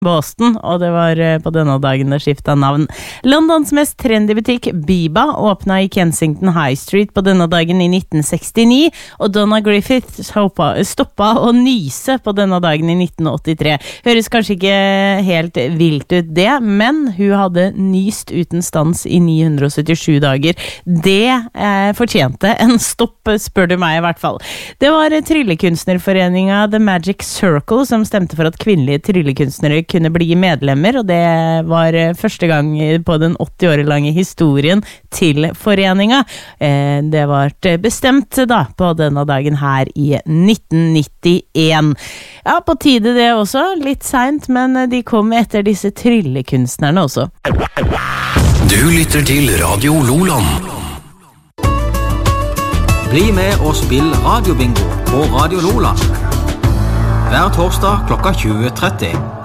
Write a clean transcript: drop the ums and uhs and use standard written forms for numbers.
Boston, og det var på denne dagen det skiftet navn. Londons mest trendy butikk, Biba, åpnet i Kensington High Street på denne dagen i 1969, og Donna Griffith stoppet å nyse på denne dagen i 1983. Høres kanskje ikke helt vilt ut det, men hun hadde nyst uten stans i 977 dager. Det fortjente en stopp, spør du meg i hvert fall. Det var tryllekunstnerforeningen The Magic Circle som stemte for at kvinnelige tryllekunstnere kunne bli medlemmer, og det var første gang på den 80 år lange historien til foreninga. Det var bestemt da på denne dagen her i 1991. Ja, på tide det også, litt sent, men de kom etter disse tryllekunstnerne også. Du lytter til Radio Loland. Bli med og spill radiobingo på Radio Loland. Hver torsdag klokka 20:30.